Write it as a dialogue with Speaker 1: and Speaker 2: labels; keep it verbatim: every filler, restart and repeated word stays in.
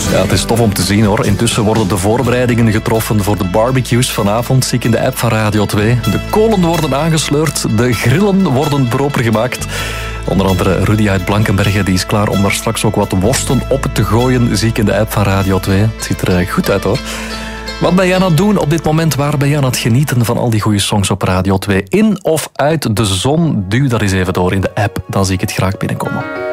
Speaker 1: Ja, het is tof om te zien hoor. Intussen worden de voorbereidingen getroffen voor de barbecues vanavond. Zie ik in de app van Radio twee. De kolen worden aangesleurd, de grillen worden proper gemaakt. Onder andere Rudy uit Blankenbergen die is klaar om daar straks ook wat worsten op te gooien. Zie ik in de app van Radio twee. Het ziet er goed uit hoor. Wat ben jij aan het doen op dit moment? Waar ben je aan het genieten van al die goede songs op Radio twee? In of uit de zon? Duw dat eens even door in de app, dan zie ik het graag binnenkomen.